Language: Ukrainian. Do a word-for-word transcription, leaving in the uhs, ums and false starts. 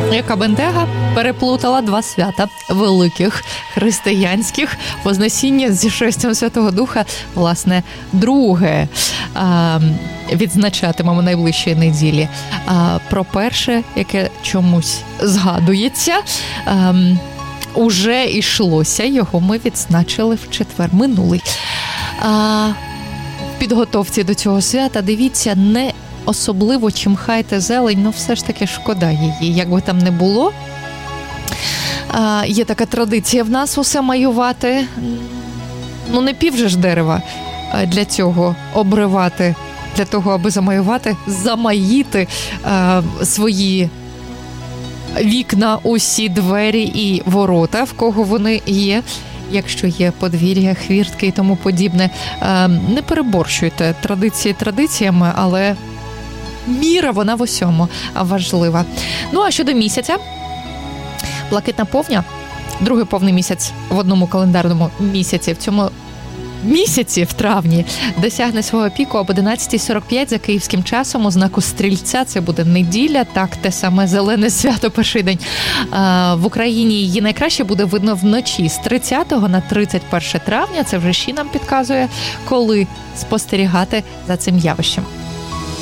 яка бентега переплутала два свята великих християнських – Вознесіння зі шестям Святого Духа. Власне, друге а, відзначатимемо найближчої неділі. А, про перше, яке чомусь згадується, а, уже йшлося, його ми відзначили в четвер минулий. А, в підготовці до цього свята, дивіться, не особливо чимхайте зелень, ну все ж таки шкода її, як би там не було. А, є така традиція в нас усе маювати. Ну не пів же ж дерева для цього обривати, для того, аби замаювати, замаїти а, свої вікна, усі двері і ворота, в кого вони є. Якщо є подвір'я, хвіртки і тому подібне, а, не переборщуйте традиції традиціями, але міра, вона в усьому важлива. Ну, а щодо місяця, блакитна повня, другий повний місяць в одному календарному місяці, в цьому місяці, в травні, досягне свого піку об одинадцята сорок п'ять за київським часом у знаку Стрільця. Це буде неділя, так, те саме зелене свято, перший день. В Україні її найкраще буде видно вночі з тридцятого на тридцять перше травня. Це вже ще нам підказує, коли спостерігати за цим явищем.